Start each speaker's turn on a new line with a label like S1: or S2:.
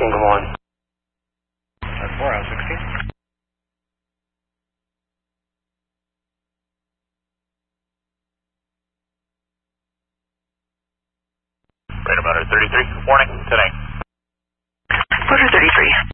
S1: 16, come on.
S2: That's 4 out of 16.
S3: Radar Motor 33, warning, 10-8.
S4: Motor 33.